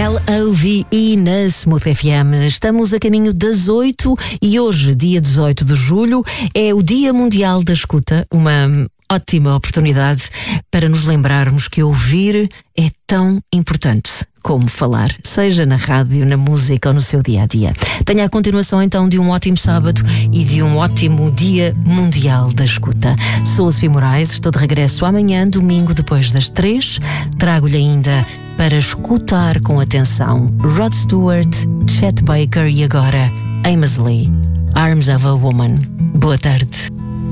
LOVE na Smooth FM. Estamos a caminho das 8 e hoje, dia 18 de julho, é o Dia Mundial da Escuta. Uma ótima oportunidade para nos lembrarmos que ouvir é tão importante como falar, seja na rádio, na música ou no seu dia-a-dia. Tenha a continuação então de um ótimo sábado e de um ótimo Dia Mundial da Escuta. Sou a Sofia Moraes, estou de regresso amanhã, domingo, depois das 3. Trago-lhe ainda para escutar com atenção Rod Stewart, Chet Baker e agora Amos Lee, Arms of a Woman. Boa tarde.